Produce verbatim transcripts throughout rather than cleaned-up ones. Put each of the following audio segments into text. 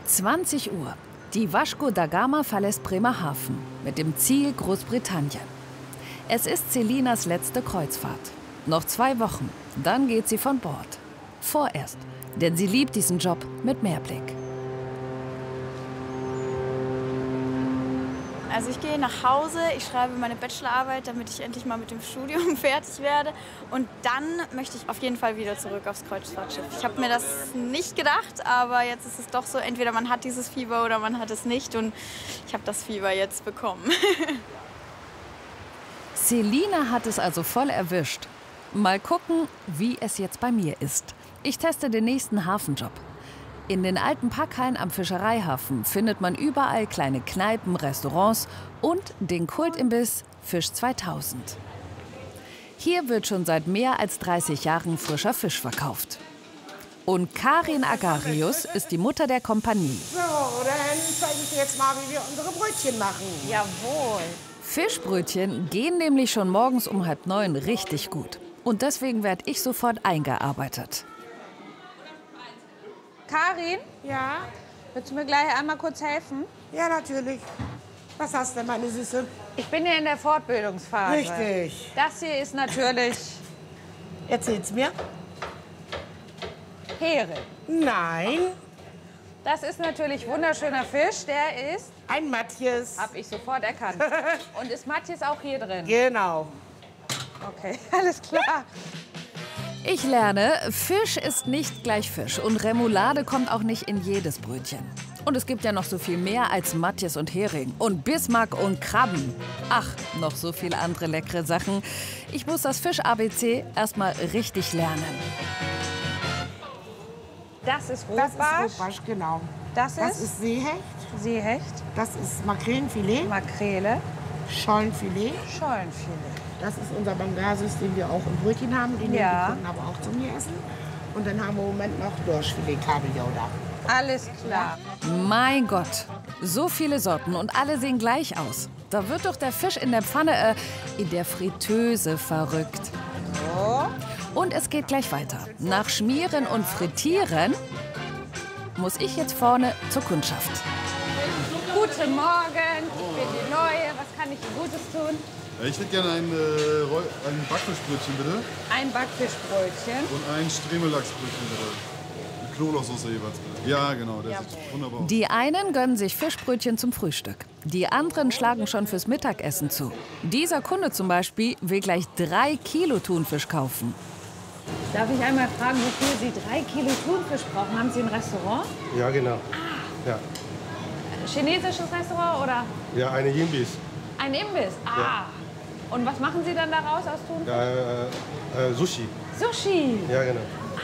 zwanzig Uhr. Die Vasco da Gama verlässt Bremerhaven mit dem Ziel Großbritannien. Es ist Selinas letzte Kreuzfahrt. Noch zwei Wochen, dann geht sie von Bord. Vorerst, denn sie liebt diesen Job mit Mehrblick. Also ich gehe nach Hause, ich schreibe meine Bachelorarbeit, damit ich endlich mal mit dem Studium fertig werde. Und dann möchte ich auf jeden Fall wieder zurück aufs Kreuzfahrtschiff. Ich habe mir das nicht gedacht, aber jetzt ist es doch so, entweder man hat dieses Fieber oder man hat es nicht. Und ich habe das Fieber jetzt bekommen. Selina hat es also voll erwischt. Mal gucken, wie es jetzt bei mir ist. Ich teste den nächsten Hafenjob. In den alten Packhallen am Fischereihafen findet man überall kleine Kneipen, Restaurants und den Kultimbiss Fisch zweitausend. Hier wird schon seit mehr als dreißig Jahren frischer Fisch verkauft. Und Karin Agarius ist die Mutter der Kompanie. So, dann zeige ich dir jetzt mal, wie wir unsere Brötchen machen. Jawohl. Fischbrötchen gehen nämlich schon morgens um halb neun richtig gut. Und deswegen werde ich sofort eingearbeitet. Karin, Ja? willst du mir gleich einmal kurz helfen? Ja, natürlich. Was hast du denn, meine Süße? Ich bin ja in der Fortbildungsphase. Richtig. Das hier ist natürlich Erzähl's mir. Hering. Nein, Das ist natürlich wunderschöner Fisch. Der ist, ein Matthias. hab ich sofort erkannt. Und ist Matthias auch hier drin? Genau. Okay, alles klar. Ich lerne, Fisch ist nicht gleich Fisch und Remoulade kommt auch nicht in jedes Brötchen. Und es gibt ja noch so viel mehr als Matthias und Hering und Bismarck und Krabben. Ach, noch so viele andere leckere Sachen. Ich muss das Fisch-A B C erst mal richtig lernen. Das ist Das ist Rotbarsch. Rotbarsch, genau. Das Das ist ist Seehecht. Seehecht, Das ist Makrelenfilet. Makrele, Schollenfilet. Schollenfilet. Das ist unser Bangasus, den wir auch im Brötchen haben. Den Ja. nehmen die Kunden aber auch zum Essen. Und dann haben wir im Moment noch Dorschfilet Kabeljau da. Alles klar. Mein Gott, so viele Sorten und alle sehen gleich aus. Da wird doch der Fisch in der Pfanne, äh, in der Fritteuse verrückt. So. Und es geht gleich weiter. Nach Schmieren und Frittieren muss ich jetzt vorne zur Kundschaft. Guten Morgen, ich bin die Neue. Was kann ich Ihnen Gutes tun? Ich hätte gerne ein, äh, Roll- ein Backfischbrötchen, bitte. Ein Backfischbrötchen. Und ein Stremelachsbrötchen, bitte. Mit Knoblauchsoße jeweils, bitte. Ja, genau, der sieht wunderbar aus. Die einen gönnen sich Fischbrötchen zum Frühstück. Die anderen schlagen schon fürs Mittagessen zu. Dieser Kunde zum Beispiel will gleich drei Kilo Thunfisch kaufen. Darf ich einmal fragen, wofür Sie drei Kilo Thunfisch brauchen? Haben Sie ein Restaurant? Ja, genau. Ja, Chinesisches Restaurant oder ja eine Jimbis. ein Imbiss? Ah. Und was machen Sie dann daraus aus Thunfisch? Ja, äh, äh, Sushi. Sushi. Ja, genau.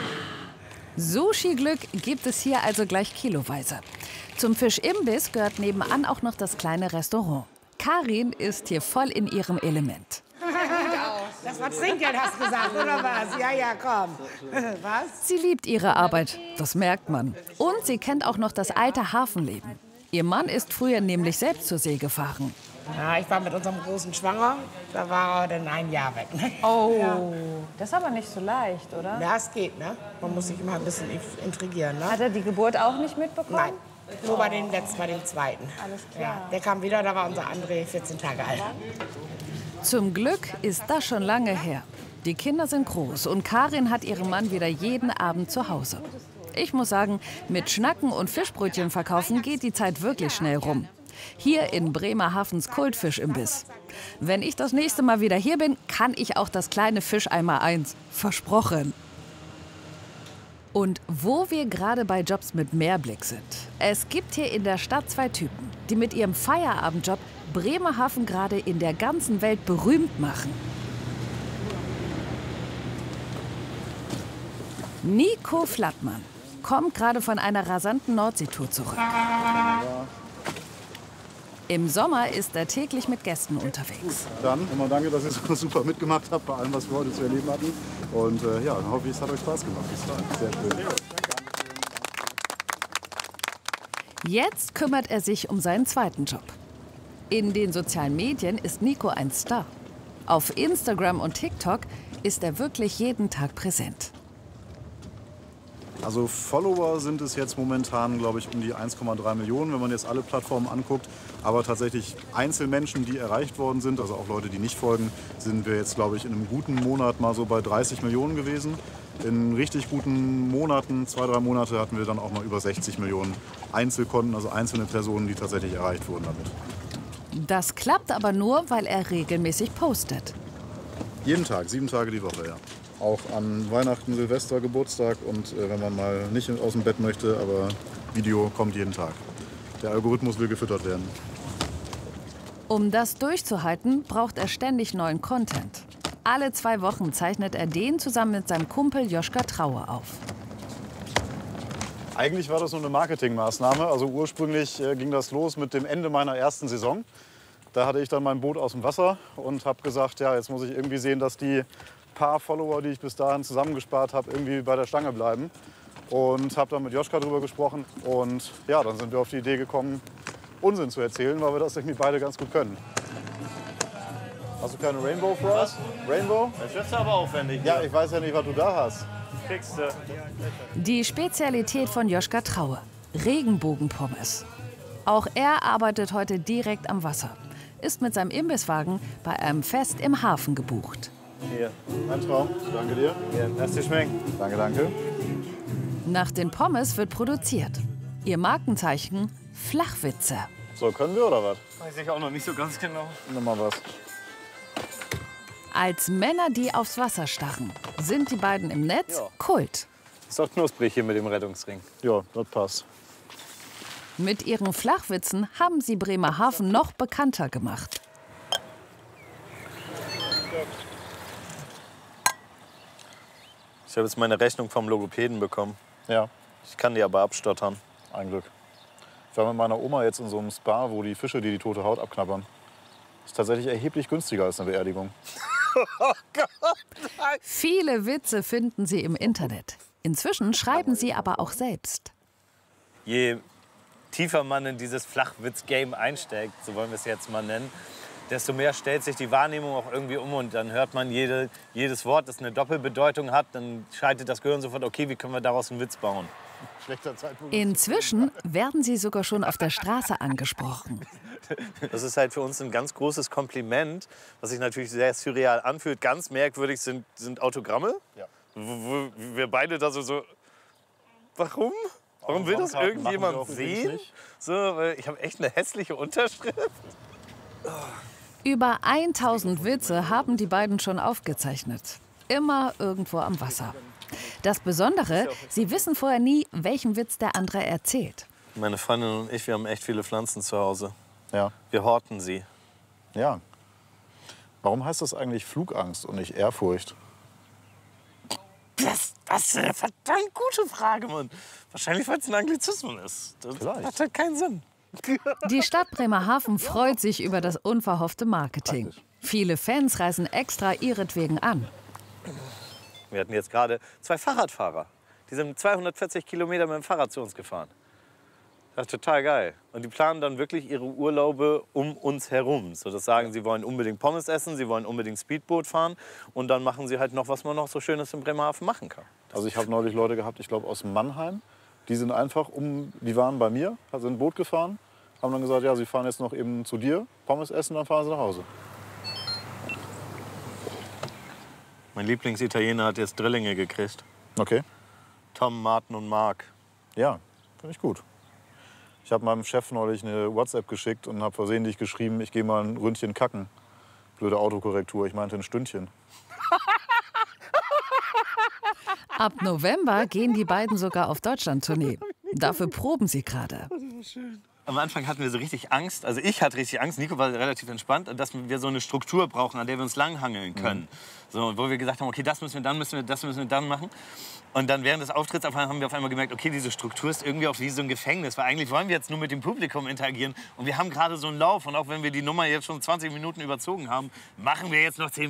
Sushi-Glück gibt es hier also gleich kiloweise. Zum Fischimbiss gehört nebenan auch noch das kleine Restaurant. Karin ist hier voll in ihrem Element. Das war Trinkgeld, hast du gesagt, oder was? Ja, ja, komm. Was? Sie liebt ihre Arbeit, das merkt man. Und sie kennt auch noch das alte Hafenleben. Ihr Mann ist früher nämlich selbst zur See gefahren. Ja, ich war mit unserem Großen schwanger. Da war er dann ein Jahr weg. Ne? Oh, das ist aber nicht so leicht, oder? Ja, es geht, ne? Man muss sich immer ein bisschen intrigieren, ne? Hat er die Geburt auch nicht mitbekommen? Nein, nur bei dem letzten, bei dem zweiten. Alles klar. Ja, der kam wieder, da war unser André vierzehn Tage alt. Zum Glück ist das schon lange her. Die Kinder sind groß und Karin hat ihren Mann wieder jeden Abend zu Hause. Ich muss sagen, mit Schnacken und Fischbrötchen verkaufen geht die Zeit wirklich schnell rum. Hier in Bremerhavens Kultfischimbiss. Wenn ich das nächste Mal wieder hier bin, kann ich auch das kleine Fischeimer-Eins. Versprochen. Und wo wir gerade bei Jobs mit Mehrblick sind. Es gibt hier in der Stadt zwei Typen, die mit ihrem Feierabendjob Bremerhaven gerade in der ganzen Welt berühmt machen. Nico Flattmann kommt gerade von einer rasanten Nordseetour zurück. Im Sommer ist er täglich mit Gästen unterwegs. Dann immer danke, dass ihr so super mitgemacht habt bei allem, was wir heute zu erleben hatten. Und äh, ja, dann hoffe ich, es hat euch Spaß gemacht. Bis dann. Sehr schön. Jetzt kümmert er sich um seinen zweiten Job. In den sozialen Medien ist Nico ein Star. Auf Instagram und TikTok ist er wirklich jeden Tag präsent. Also Follower sind es jetzt momentan, glaube ich, um die eins Komma drei Millionen, wenn man jetzt alle Plattformen anguckt. Aber tatsächlich Einzelmenschen, die erreicht worden sind, also auch Leute, die nicht folgen, sind wir jetzt, glaube ich, in einem guten Monat mal so bei dreißig Millionen gewesen. In richtig guten Monaten, zwei, drei Monate, hatten wir dann auch mal über sechzig Millionen Einzelkonten, also einzelne Personen, die tatsächlich erreicht wurden damit. Das klappt aber nur, weil er regelmäßig postet. Jeden Tag, sieben Tage die Woche, ja. Auch an Weihnachten, Silvester, Geburtstag und äh, wenn man mal nicht aus dem Bett möchte, aber Video kommt jeden Tag. Der Algorithmus will gefüttert werden. Um das durchzuhalten, braucht er ständig neuen Content. Alle zwei Wochen zeichnet er den zusammen mit seinem Kumpel Joschka Traue auf. Eigentlich war das nur eine Marketingmaßnahme. Also ursprünglich äh, ging das los mit dem Ende meiner ersten Saison. Da hatte ich dann mein Boot aus dem Wasser und habe gesagt, ja, jetzt muss ich irgendwie sehen, dass die paar Follower, die ich bis dahin zusammengespart habe, irgendwie bei der Stange bleiben. Und habe dann mit Joschka drüber gesprochen. Und ja, dann sind wir auf die Idee gekommen, Unsinn zu erzählen, weil wir das irgendwie beide ganz gut können. Hast du keine Rainbow für uns? Rainbow? Das ist aber aufwendig. Ja, ich weiß ja nicht, was du da hast. Kriegst du. Die Spezialität von Joschka Traue: Regenbogenpommes. Auch er arbeitet heute direkt am Wasser, ist mit seinem Imbisswagen bei einem Fest im Hafen gebucht. Hier, Ein Traum. Danke dir. hier, lass dir schmecken. Danke, danke. Nach den Pommes wird produziert. Ihr Markenzeichen: Flachwitze. So, können wir oder was? Weiß ich auch noch nicht so ganz genau. Nimm mal was. Als Männer, die aufs Wasser starren, sind die beiden im Netz Ja. Kult. Ist doch knusprig hier mit dem Rettungsring. Ja, das passt. Mit ihren Flachwitzen haben sie Bremerhaven noch bekannter gemacht. Ich habe jetzt meine Rechnung vom Logopäden bekommen. Ja, Ich kann die aber abstottern. ein Glück. Ich war mit meiner Oma jetzt in so einem Spa, wo die Fische, die die tote Haut abknabbern. Ist tatsächlich erheblich günstiger als eine Beerdigung. Viele Witze finden sie im Internet. Inzwischen schreiben sie aber auch selbst. Je tiefer man in dieses Flachwitz-Game einsteigt, so wollen wir es jetzt mal nennen, desto mehr stellt sich die Wahrnehmung auch irgendwie um. Und dann hört man jede, jedes Wort, das eine Doppelbedeutung hat. Dann schaltet das Gehirn sofort, okay, wie können wir daraus einen Witz bauen? Schlechter Zeitpunkt. Inzwischen werden sie sogar schon auf der Straße angesprochen. Das ist halt für uns ein ganz großes Kompliment, was sich natürlich sehr surreal anfühlt. Ganz merkwürdig sind, sind Autogramme, Ja. wo, wo wir beide da so, so warum? Warum will das Autogrammkarten machen wir irgendjemand auch übrigens sehen? nicht. So, weil ich habe echt eine hässliche Unterschrift. Über tausend Witze haben die beiden schon aufgezeichnet. Immer irgendwo am Wasser. Das Besondere, sie wissen vorher nie, welchen Witz der andere erzählt. Meine Freundin und ich, wir haben echt viele Pflanzen zu Hause. Ja. Wir horten sie. Ja. Warum heißt das eigentlich Flugangst und nicht Ehrfurcht? Das, das ist eine verdammt gute Frage, Mann. Wahrscheinlich, weil es ein Anglizismus ist. Das Vielleicht. hat halt keinen Sinn. Die Stadt Bremerhaven freut sich über das unverhoffte Marketing. Viele Fans reisen extra ihretwegen an. Wir hatten jetzt gerade zwei Fahrradfahrer. Die sind zweihundertvierzig Kilometer mit dem Fahrrad zu uns gefahren. Das ist total geil. Und die planen dann wirklich ihre Urlaube um uns herum. So, das sagen, sie wollen unbedingt Pommes essen, sie wollen unbedingt Speedboot fahren. Und dann machen sie halt noch, was man noch so Schönes in Bremerhaven machen kann. Also ich habe neulich Leute gehabt, ich glaube aus Mannheim. Die sind einfach um, die waren bei mir, sind Boot gefahren, haben dann gesagt, ja, sie fahren jetzt noch eben zu dir, Pommes essen, dann fahren sie nach Hause. Mein Lieblingsitaliener hat jetzt Drillinge gekriegt. Okay. Tom, Martin und Mark. Ja, finde ich gut. Ich habe meinem Chef neulich eine WhatsApp geschickt und habe versehentlich geschrieben, ich gehe mal ein Ründchen kacken. Blöde Autokorrektur, ich meinte ein Stündchen. Ab November gehen die beiden sogar auf Deutschland-Tournee. Dafür proben sie gerade. Am Anfang hatten wir so richtig Angst, also ich hatte richtig Angst, Nico war relativ entspannt, dass wir so eine Struktur brauchen, an der wir uns langhangeln können. Mhm. So, wo wir gesagt haben, okay, das müssen wir dann, müssen wir, das müssen wir dann machen. Und dann während des Auftritts haben wir auf einmal gemerkt, okay, diese Struktur ist irgendwie auch wie so ein Gefängnis, weil eigentlich wollen wir jetzt nur mit dem Publikum interagieren und wir haben gerade so einen Lauf und auch wenn wir die Nummer jetzt schon zwanzig Minuten überzogen haben, machen wir jetzt noch zehn